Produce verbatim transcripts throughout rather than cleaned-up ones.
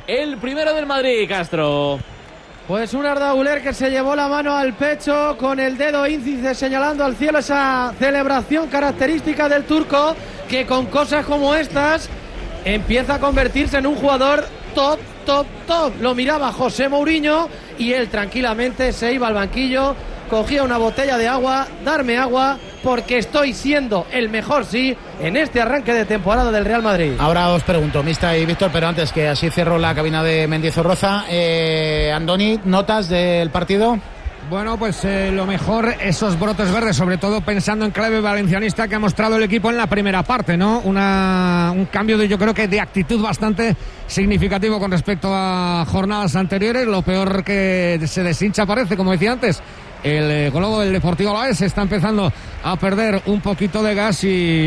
el primero del Madrid, Castro. Pues un Arda Güler que se llevó la mano al pecho con el dedo índice señalando al cielo, esa celebración característica del turco que con cosas como estas empieza a convertirse en un jugador top, top, top. Lo miraba José Mourinho y él tranquilamente se iba al banquillo, cogía una botella de agua, darme agua, porque estoy siendo el mejor, sí, en este arranque de temporada del Real Madrid. Ahora os pregunto, Mista y Víctor, pero antes que así cerró la cabina de Mendizorroza, eh, Andoni, ¿notas del partido? Bueno, pues eh, lo mejor, esos brotes verdes, sobre todo pensando en clave valencianista que ha mostrado el equipo en la primera parte, ¿no? Una, un cambio de, yo creo que de actitud bastante significativo con respecto a jornadas anteriores. Lo peor que se deshincha parece, como decía antes, el eh, globo del Deportivo Alavés está empezando a perder un poquito de gas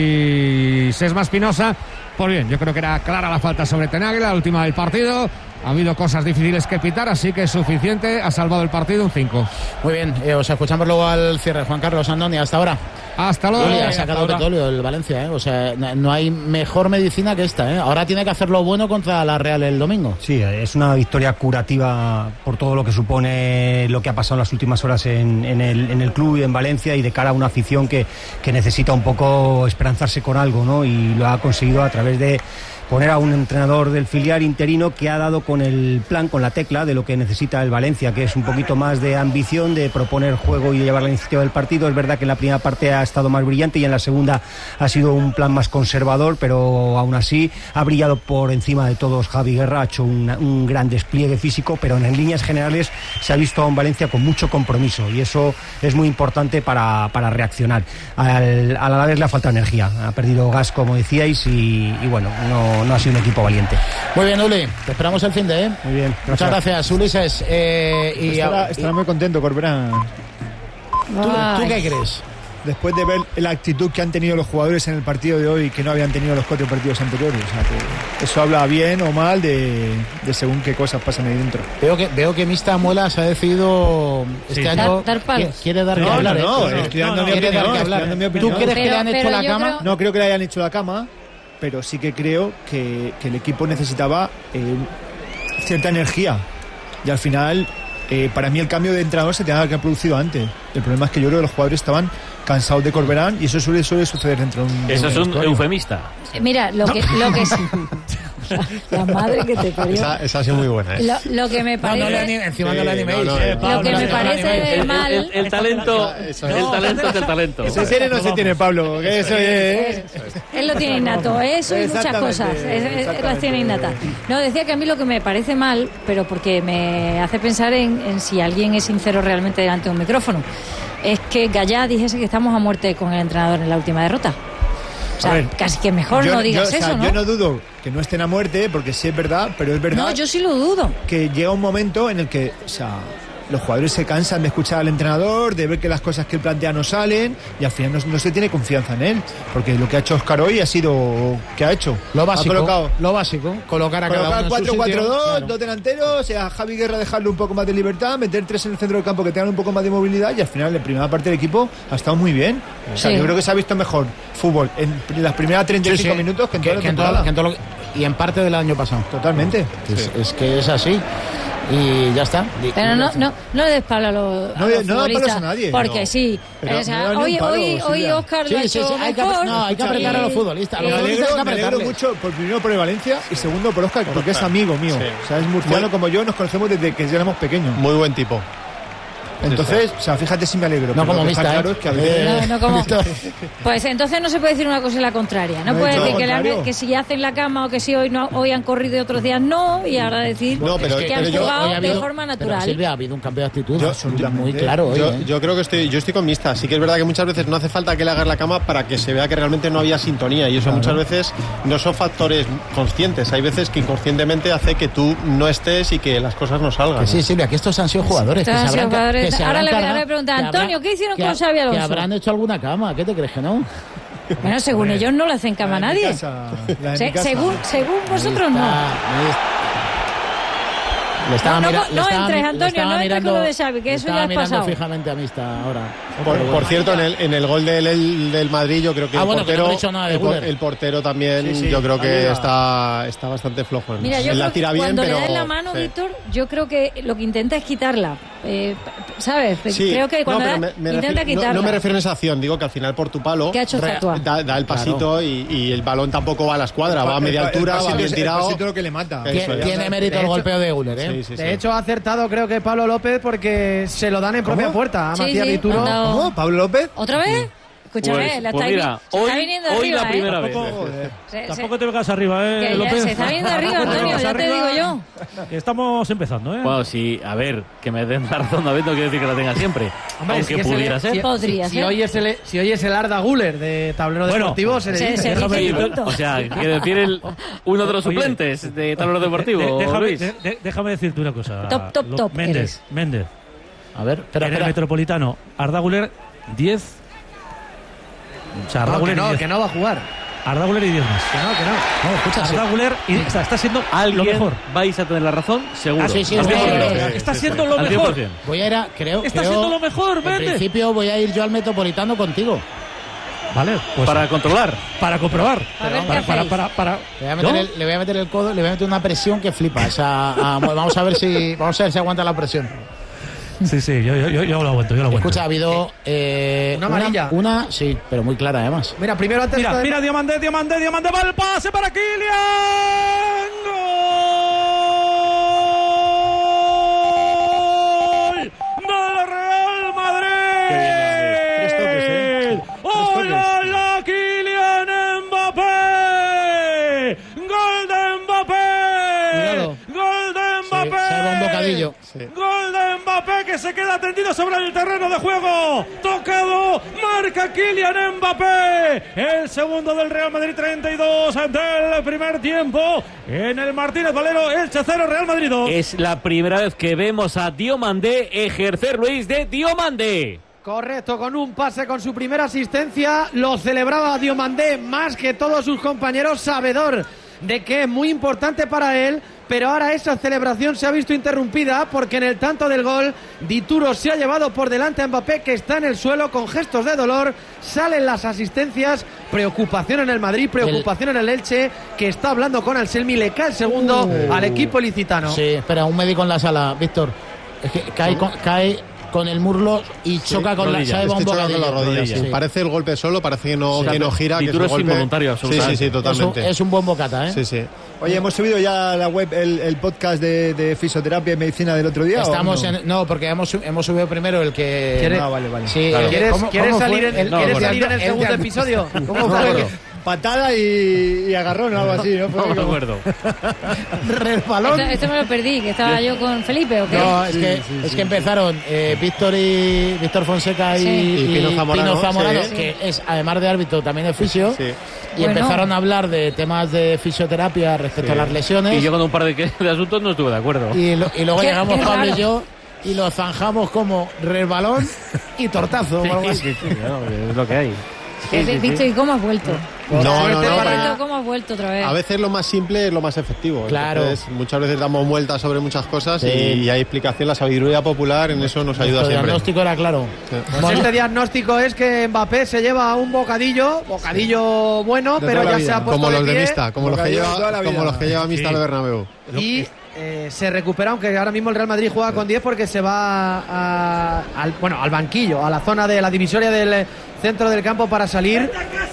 y Sesma Espinosa, pues bien, yo creo que era clara la falta sobre Tenaglia, la última del partido. Ha habido cosas difíciles que pitar, así que es suficiente, ha salvado el partido un cinco. Muy bien, eh, os escuchamos luego al cierre. Juan Carlos, Andoni, hasta ahora. Hasta luego. Uy, ha sacado petróleo el Valencia, ¿eh? O sea, no hay mejor medicina que esta, ¿eh? Ahora tiene que hacer lo bueno contra la Real el domingo. Sí, es una victoria curativa por todo lo que supone lo que ha pasado en las últimas horas en, en, el, en el club y en Valencia, y de cara a una afición que, que necesita un poco esperanzarse con algo, ¿no? Y lo ha conseguido a través de poner a un entrenador del filial interino que ha dado con el plan, con la tecla de lo que necesita el Valencia, que es un poquito más de ambición, de proponer juego y de llevar la iniciativa del partido. Es verdad que en la primera parte ha estado más brillante y en la segunda ha sido un plan más conservador, pero aún así ha brillado por encima de todos Javi Guerra, ha hecho un, un gran despliegue físico, pero en líneas generales se ha visto a un Valencia con mucho compromiso, y eso es muy importante para, para reaccionar. Al, al Alavés le ha faltado energía, ha perdido gas, como decíais, y, y bueno, no no ha sido un equipo valiente. Muy bien, Uli, te esperamos el fin de, ¿eh? Muy bien. Muchas gracias, Ulises. Eh, y estará, estará muy contento Corberán. ¿Tú, ¿Tú qué crees? Después de ver la actitud que han tenido los jugadores en el partido de hoy, que no habían tenido los cuatro partidos anteriores. O sea, que eso habla bien o mal de, de según qué cosas pasan ahí dentro. Veo que veo que Mista Muelas ha decidido este sí. año dar, dar quiere, quiere dar no, que hablar. No, no, ¿eh? estoy dando mi opinión. ¿Tú crees pero, que le han hecho la cama? Creo... No creo que le hayan hecho la cama, pero sí que creo que, que el equipo necesitaba eh, cierta energía. Y al final, eh, para mí el cambio de entrenador se tenía que haber producido antes. El problema es que yo creo que los jugadores estaban cansados de Corberán, y eso suele, suele suceder dentro de un... Eso de es un eufemista. Mira, lo que, lo que es... La madre que te parió. Esa, esa ha sido muy buena, ¿eh? Lo, lo que me parece... No, no le encima sí, no le animéis. No, no, eh, lo que no, me no, parece no, mal... El, el, el talento, eso, el eso. talento es el talento. ¿Se tiene o no se tiene, Pablo? Que eso es... Él lo tiene innato, eso y muchas cosas. Es, es, las tiene innatas. No, decía que a mí lo que me parece mal, pero porque me hace pensar en, en si alguien es sincero realmente delante de un micrófono, es que Gallá dijese que estamos a muerte con el entrenador en la última derrota. O sea, ver, casi que mejor yo, no digas yo, o sea, eso, ¿no? Yo no dudo que no estén a muerte, porque sí es verdad, pero es verdad... No, yo sí lo dudo. Que llega un momento en el que, o sea, los jugadores se cansan de escuchar al entrenador, de ver que las cosas que él plantea no salen, y al final no, no se tiene confianza en él, porque lo que ha hecho Óscar hoy ha sido... ¿Qué ha hecho? Lo básico, ha colocado, lo básico, colocar a colocar cada uno cuatro cuatro dos, claro. Dos delanteros, o sea, a Javi Guerra dejarle un poco más de libertad, meter tres en el centro del campo que tengan un poco más de movilidad, y al final en primera parte del equipo ha estado muy bien. O sea, sí. Yo creo que se ha visto mejor fútbol en las primeras treinta y cinco sí, sí. minutos que en toda la temporada. Que en todo lo, y en parte del año pasado. Totalmente. Es, sí. es que es así. Y ya está. Pero no, no, no le des palo a los, no, a los no futbolistas, a nadie. porque no. sí. Pero o sea, no hoy, palo, hoy, hoy Óscar sí, lo ha sí, hecho sí, hay mejor. que, no, hay que apretar a los futbolistas. A los me futbolistas alegro, hay que me alegro mucho, por, primero por el Valencia y segundo por Óscar, porque es amigo mío. Sí. O sea, es murciano muy, como yo, nos conocemos desde que éramos pequeños. Muy buen tipo. Entonces, o sea, fíjate si me alegro. No como Mista, claro ¿eh? Es que a veces... no, no como... Pues entonces no se puede decir una cosa y la contraria. No, no puede decir que, la, que si hacen la cama o que si hoy no hoy han corrido y otros días no, y ahora decir no, pero, que pero han yo, jugado habido, de forma natural. Pero Silvia, ha habido un cambio de actitud yo, muy claro hoy, yo, ¿eh? yo creo que estoy yo estoy con Mista. Sí que es verdad que muchas veces no hace falta que le hagas la cama para que se vea que realmente no había sintonía, y eso claro. Muchas veces no son factores conscientes. Hay veces que inconscientemente hace que tú no estés y que las cosas no salgan. Que sí, Silvia, que estos han sido jugadores. Estos que han se habrán, jugadores. Que se ahora, le, cargado, ahora le preguntan, Antonio, ¿qué hicieron con Xabi Alonso? Que habrán hecho alguna cama, ¿qué te crees que no? Bueno, según bueno, ellos no le hacen cama a nadie. Casa, Se, según, según vosotros no. Le estaba No, no, mira- no le estaba entres, mi- le Antonio, estaba no entres mirando- con lo de Xavi, que le eso estaba ya es mirando pasado. fijamente a Mista ahora. Por, por cierto, en el, en el gol del, el- del Madrid, yo creo que Ah, el bueno, que no portero, he dicho nada de el, por- Güler. el portero también, Sí, sí, yo creo que ayuda. está, está bastante flojo. En, Mira, yo en creo la tira que bien, cuando pero le das la mano, sí. Víctor, yo creo que lo que intenta es quitarla. Eh, ¿Sabes? Sí, creo que cuando no, le pero das, me- me intenta refiero- no- quitarla. no, me refiero a esa acción, digo que al final por tu palo ¿Qué ha hecho re- Zatua? da, da el pasito y, y el balón tampoco va a la escuadra, va a media El- el altura, va pasito bien es- el tirado. pasito es lo que le mata. Eso Tiene, es. tiene mérito De el hecho- golpeo de Guller, ¿eh? Sí, sí, sí. De hecho, ha acertado creo que Pablo López porque se lo dan en propia puerta a Sí, Matías sí, Dituro. han dado- ¿Cómo? ¿Pablo López? ¿Otra vez? Escúchame, Pues- la pues está, mira, se está hoy- viniendo hoy arriba, la primera ¿eh? vez. Joder. Se- Tampoco se- te vengas arriba, ¿eh, que ya López? se está viendo arriba, Tampoco te Antonio, vengas ya te arriba. digo yo. Estamos empezando, ¿eh? Bueno, sí, a ver, que me den la razón, David, no quiere decir que la tenga siempre. Hombre, aunque si es pudiera el- ser. Si, Podría si- si ser. hoy es el, si hoy es el Arda Güler de tablero Bueno, deportivo, se le se- dice. se Déjame dice ir, y punto. O sea, quiere decir el, uno de los Oye, suplentes de tablero deportivo, de- de- déjame, Luis. de- de- déjame decirte una cosa. Top, top, Lo- top Méndez, eres. Méndez. A ver, espera, En el espera. Metropolitano, Arda Güler, diez. O sea, Arda No, que Güler y no, diez. que no va a jugar. Arda Güler y diez más. Que no, que no. No, escucha, sí. Arda Güler y está, está siendo lo Alguien mejor. vais a tener la razón, seguro. Ah, sí, sí, Al sí, cien por sí, cien. sí, Está siendo lo Al cien mejor. por cien. Voy a ir a, creo, Está creo- siendo lo mejor, En vete. principio voy a ir yo al Metropolitano contigo. Vale, pues Para controlar. para comprobar. A ver qué para, para, hacéis. para, para- Le voy, a meter ¿No? el, le voy a meter el codo, le voy a meter una presión que flipa. Esa, a- vamos a ver si vamos a ver si aguanta la presión. Sí, sí, yo, yo, yo, yo lo aguanto, yo lo aguanto. Escucha, ha habido eh, Una amarilla. Una, sí, pero muy clara además. Mira, primero antes Mira, de- mira, Diamante, Diamante, Diamante, va el pase para Kylian. ¡Gol! ¡Del Real Madrid! Tres toques, ¿eh? Tres ¡Oh, toques. la, la, Kylian Mbappé! ¡Gol de Mbappé! Cuidado. ¡Gol de Mbappé! Sí, se va un bocadillo. Gol de Mbappé que se queda tendido sobre el terreno de juego. Tocado, marca Kylian Mbappé. El segundo del Real Madrid, treinta y dos del primer tiempo. En el Martínez Valero, Elche cero, Real Madrid dos. Es la primera vez que vemos a Diomandé ejercer, Luis, de Diomandé. Correcto, con un pase, con su primera asistencia, lo celebraba Diomandé más que todos sus compañeros, sabedor de que es muy importante para él, pero ahora esa celebración se ha visto interrumpida porque en el tanto del gol Dituro se ha llevado por delante a Mbappé, que está en el suelo con gestos de dolor, salen las asistencias, preocupación en el Madrid, preocupación en el Elche, que está hablando con Anselmi, le cae el segundo Uh. al equipo ilicitano. Sí, espera, un médico en la sala, Víctor. Es que cae con, cae con el muslo y choca con rodilla. la, Es sabe, que un choca con bocadillo. la rodilla, sí. Sí. Parece el golpe solo, parece que no, Sí. que no gira, que es Dituro un es golpe. involuntario, Sí, sí, absolutamente. sí, Es un, totalmente. es un buen bocata, ¿eh? Sí, sí. Oye, ¿hemos subido ya a la web el, el podcast de, de fisioterapia y medicina del otro día? Estamos o no? en. No, porque hemos, sub- hemos subido primero el que. ¿Quiere- Ah, vale, vale. Sí, Claro. el- ¿Quieres, ¿cómo- quieres cómo fue? salir en, El- ¿quieres el de- salir en el el de- segundo episodio? ¿Cómo fue? Patada y, y agarrón o algo así, ¿no? Fue No me como- acuerdo. resbalón. Esto, esto me lo perdí, que estaba yo con Felipe, ¿o qué? No, es que, es que empezaron eh, Víctor y Víctor Fonseca y, Sí. Y Pino Zamorano, Zamorano, sí. que es además de árbitro también es fisio, Sí. y Bueno. empezaron a hablar de temas de fisioterapia respecto Sí. a las lesiones. Y yo con un par de, que- de asuntos no estuve de acuerdo. Y, lo- y luego Qué- llegamos qué Pablo raro. y yo y lo zanjamos como resbalón y tortazo. o algo así. Sí, sí, claro, es lo que hay. Eh, Víctor, ¿y cómo has vuelto? No, no, no. Víctor, para- ¿cómo has vuelto otra vez? A veces lo más simple es lo más efectivo. Claro. Entonces, muchas veces damos vueltas sobre muchas cosas Sí. y, y hay explicación. La sabiduría popular en eso nos ayuda Nuestro siempre. diagnóstico era claro. Pues Bueno, este diagnóstico es que Mbappé se lleva un bocadillo, bocadillo bueno, De pero toda la ya vida. se ha puesto Como los de de pie Mista, como los que Bocadillo de toda la lleva, vida. como los que lleva Mista Sí. al Bernabéu. y eh, se recupera, aunque ahora mismo el Real Madrid juega con diez porque se va a- al, bueno, al banquillo, a la zona de la divisoria del centro del campo para salir.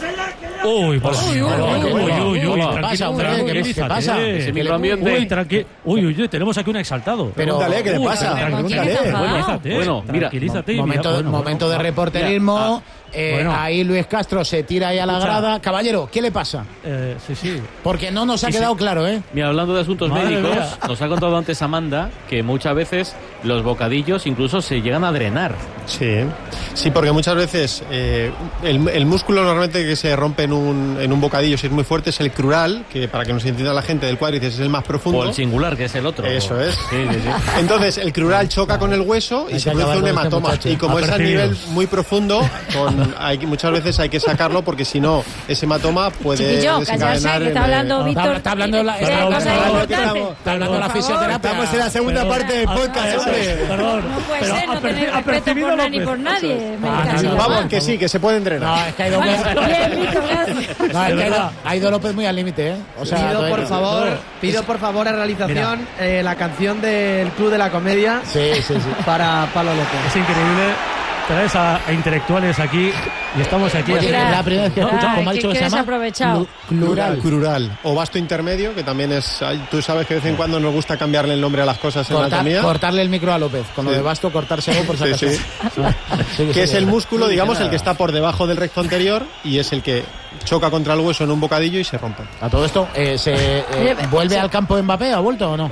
Uy, por Uy, uy, uy, uy, uy, uy, ¿qué uy, pasa, tranquilo, hombre? ¿Qué- qué tranquilízate. pasa? Ese Que le- microambiente. Uy, tranqui- uy, uy, uy, tenemos aquí un exaltado. Pero- Pregúntale, ¿qué le Uy, pasa? tranquilízate, ¿Con quién está enfadado? tranquilízate, Bueno, mira, tranquilízate y momento, mira, bueno, momento de bueno, reporterismo. mira, eh, bueno. Ahí Luis Castro se tira ahí a la Escucha. grada. Caballero, ¿qué le pasa? eh, sí, sí. Porque no nos ha Sí, sí. quedado claro, ¿eh? Mira, hablando de asuntos Madre médicos, mía. nos ha contado antes Amanda que muchas veces los bocadillos incluso se llegan a drenar. Sí, sí, porque muchas veces eh, el, el músculo normalmente que se rompe en un, en un bocadillo, si es muy fuerte, es el crural, que para que nos entienda la gente del cuádriceps es el más profundo. O el singular, que es el otro. Eso es. Sí, sí, sí. Entonces el crural choca con el hueso y Hay se que produce acabar un con este hematoma. muchacho. Y como es a Apercibidos. nivel muy profundo, con, hay, muchas veces hay que sacarlo porque si no, ese hematoma puede Chiquillo, desencadenar... callarse, que está hablando el, Víctor. Está hablando la, de está hablando cosas la- importantes. está hablando de la fisioterapia. Estamos en la segunda Perdón. parte del podcast, Ah, hombre. Perdón. No puede Pero ser, no ha perci- tener ha respeto percibido por nada ni López. por nadie. Me Ah, caso no, en Vamos, Juan. que sí, que se puede entrenar. No, es que ha ido, Bien, no, Víctor, gracias. es que ha ido, ha ido López muy al límite, ¿eh? O sea, pido no, por no, favor, no. pido por favor a realización eh, la canción del Club de la Comedia Sí, sí, sí. para Pablo López. Es increíble. Traes a, a intelectuales aquí y estamos aquí. Oye, haciendo- es la primera vez que Ah, escucho, ¿cómo ha que- dicho que que se llama? desaprovechado. Plural. Crural. O vasto intermedio, que también es... hay- Tú sabes que de vez en cuando nos gusta cambiarle el nombre a las cosas en Cortar- anatomía. cortarle el micro a López. Con lo Sí. de basto, cortárselo por si Sí, acaso. sí. Sí, Que sí, es sí. el músculo, digamos, el que está por debajo del recto anterior y es el que choca contra el hueso en un bocadillo y se rompe. A todo esto, eh, se, eh, Oye, ¿vuelve sí. al campo Mbappé? ¿Ha vuelto o no?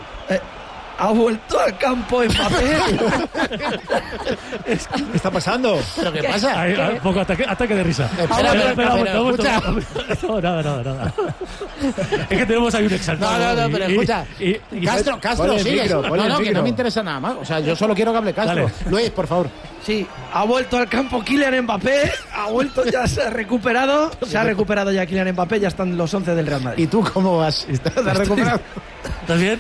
Ha vuelto al campo Mbappé. ¿Qué está pasando? ¿Pero qué pasa? Ay, ay, poco ataque, ataque de risa. Espera, Espera, espera, espera, espera, un momento, escucha. un momento. No, nada, nada, nada. Es que tenemos ahí un exaltado. No, no, no, pero y- escucha. y- y- Castro, Castro, Ponle el sigue. micro, No, ponle no, el que micro. no me interesa nada más. O sea, yo solo quiero que hable Castro. Dale. Luis, por favor. Sí, ha vuelto al campo Kylian Mbappé, ha vuelto, ya se ha recuperado, se ha recuperado ya Kylian Mbappé, ya están los once del Real Madrid. ¿Y tú cómo vas? ¿Estás recuperado? ¿Estás bien?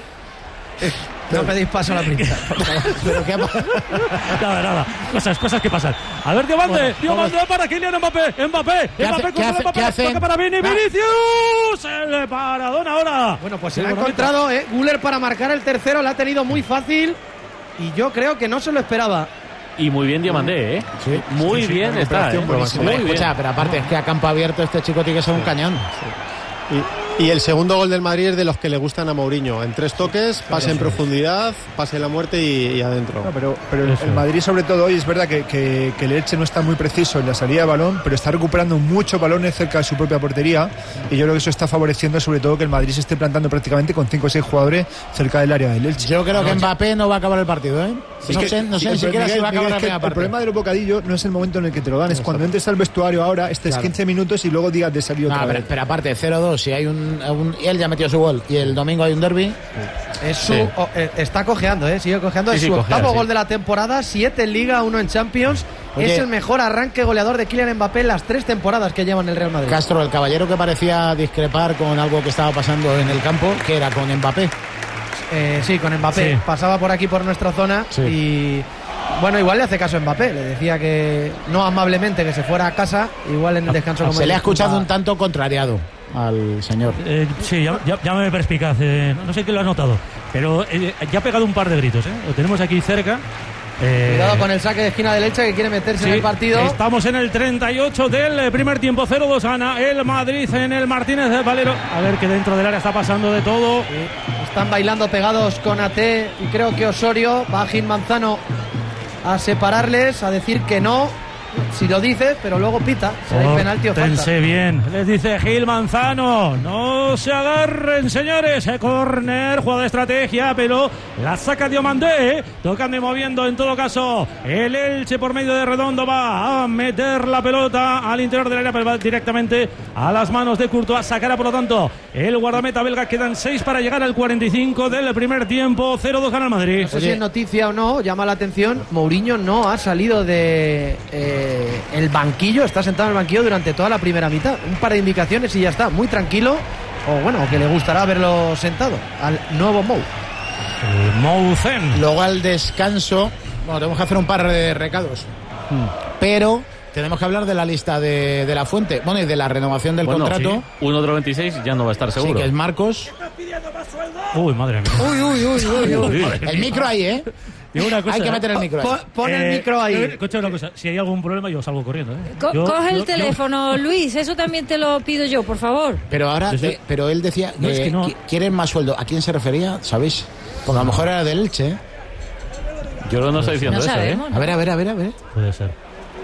No pedís paso a la primera. ¿Pero qué ha pasado? Nada, nada. Cosas, cosas que pasan. A ver, Diamante. Bueno, Diamante para Kylian Mbappé. Mbappé. ¿Qué hace- Mbappé qué contra hace- Mbappé. qué hace? Toca para Vini. Va. Vinicius. El paradón ahora. Bueno, pues se Sí, lo ha bonito. encontrado, ¿eh? Guller para marcar el tercero, la ha tenido muy fácil y yo creo que no se lo esperaba. Y muy bien Diamandé, ¿eh? Sí. Muy bien está, ¿eh? buenísima. Muy bien. Escucha, pero aparte es que a campo abierto este chico tiene que ser un cañón. Y, y el segundo gol del Madrid es de los que le gustan a Mourinho. En tres toques, pase en profundidad, pase en la muerte y, y adentro. No, pero pero el, Eso. el Madrid, sobre todo hoy, es verdad que, que, que el Elche no está muy preciso en la salida de balón, pero está recuperando muchos balones cerca de su propia portería. Y yo creo que eso está favoreciendo, sobre todo, que el Madrid se esté plantando prácticamente con cinco o seis jugadores cerca del área del Elche. Yo creo que Mbappé no va a acabar el partido, ¿eh? Es No que- sé, no sé el ni siquiera Miguel, si va a acabar Miguel, la es que primera el parte. problema de los bocadillos no es el momento en el que te lo dan, es cuando entres al vestuario ahora, estés Claro. quince minutos y luego digas de salir No, otra pero, vez. pero aparte, cero dos, si hay un, un- y él ya metió su gol y el domingo hay un derbi. Es su, Sí. o- eh, está cojeando, ¿eh? Sigue cojeando. Sí, es sí, su cojea, octavo sí. gol de la temporada, siete en Liga, uno en Champions. Oye. Es el mejor arranque goleador de Kylian Mbappé en las tres temporadas que lleva en el Real Madrid. Castro, el caballero que parecía discrepar con algo que estaba pasando en el campo, que era con Mbappé. Eh, sí, con Mbappé. Sí. Pasaba por aquí por nuestra zona Sí. y bueno, igual le hace caso a Mbappé. Le decía que no amablemente que se fuera a casa, igual en el descanso. como Se le ha disculpa- escuchado un tanto contrariado al señor. Eh, sí, ya, ya, llámame perspicaz. eh, no sé quién lo has notado. Pero eh, ya ha pegado un par de gritos. ¿eh? Lo tenemos aquí cerca. Eh, Cuidado con el saque de esquina del Elche que quiere meterse en Sí, el partido. Estamos en el treinta y ocho del primer tiempo, cero dos gana el Madrid en el Martínez de Valero. A ver que dentro del área está pasando de todo. Están bailando pegados con A T y creo que Osorio. Va Gil Manzano a separarles, a decir que no. Si lo dice, pero luego pita. Será penalti o falta. Pórtense bien, les dice Gil Manzano. No se agarren, señores. Eh, Corner, jugada de estrategia, pero la saca Diomandé. eh. Tocando y moviendo, en todo caso, el Elche por medio de Redondo va a meter la pelota al interior del área, pero va directamente a las manos de Courtois. Sacará, por lo tanto, el guardameta belga. Quedan seis para llegar al cuarenta y cinco del primer tiempo. cero dos gana el Madrid. No sé si es noticia o no, llama la atención. Mourinho no ha salido de eh, el banquillo, está sentado en el banquillo durante toda la primera mitad. Un par de indicaciones y ya está, muy tranquilo. O bueno, que le gustará verlo sentado al nuevo Mou. Eh, Mouzen. Luego al descanso, bueno, tenemos que hacer un par de recados. Pero tenemos que hablar de la lista de, de la fuente, bueno, y de la renovación del Bueno, contrato. sí, uno de los veintiséis ya no va a estar Sí, seguro. que es Marcos. Uy, madre mía. Uy, uy, uy, uy, uy. El micro ahí, ¿eh? Digo una cosa, Hay que ¿eh? meter el micro ahí. Pon, pon el Eh, micro ahí. Escucha una cosa, si hay algún problema yo salgo corriendo. ¿eh? Co- Yo- coge el yo- yo- teléfono, Luis, eso también te lo pido yo, por favor. Pero ahora, Desde- de- pero él decía No, que, es que no. qui- quieren más sueldo. ¿A quién se refería? ¿Sabéis? Porque a lo mejor era del Elche, ¿eh? Yo no estoy diciendo No eso, sabemos. ¿eh? A ver, a ver, a ver, a ver. Puede ser.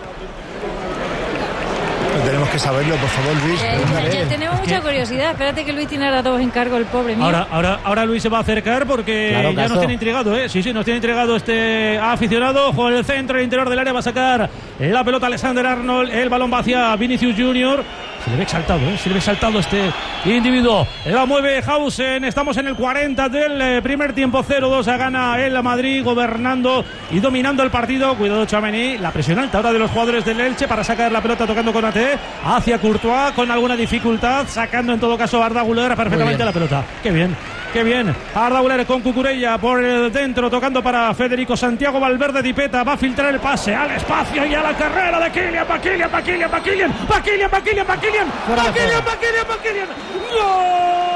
Tenemos que saberlo, por favor, Luis. Eh, pregúntale. ya tenemos mucha curiosidad. Espérate que Luis tiene ahora dos encargos, el pobre mío. Ahora, ahora, ahora Luis se va a acercar porque Claro, ya Castro. nos tiene intrigado, ¿eh? Sí, sí, nos tiene intrigado este aficionado. Juega en el centro, el interior del área, va a sacar la pelota Alexander Arnold, el balón va hacia Vinicius Junior. Se le ve exaltado, ¿eh? Se le ve exaltado este individuo. La mueve Hausen. Estamos en el cuarenta del eh, primer tiempo. cero dos. Gana el Madrid, gobernando y dominando el partido. Cuidado, Tchouaméni. La presión alta ahora de los jugadores del Elche para sacar la pelota, tocando con A T hacia Courtois con alguna dificultad. Sacando en todo caso a Arda Güler perfectamente la pelota. Qué bien. Qué bien, Arda Güler con Cucurella por el dentro, tocando para Federico Santiago Valverde. Dipeta va a filtrar el pase al espacio y a la carrera de Kylian, pa' Kylian, pa' Kylian, pa' Kylian, pa' Kylian, pa' Kylian, pa' Kylian, pa' Kylian, pa' Kylian, pa' Kylian, ¡gol!